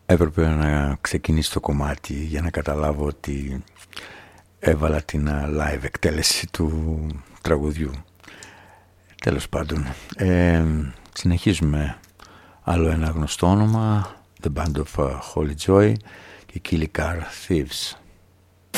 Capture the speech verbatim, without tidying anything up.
Έπρεπε να ξεκινήσει το κομμάτι για να καταλάβω ότι έβαλα την live εκτέλεση του τραγουδιού. Τέλος πάντων, ε, συνεχίζουμε. Άλλο ένα γνωστό όνομα, The Band of Holy Joy και Killie Car Thieves.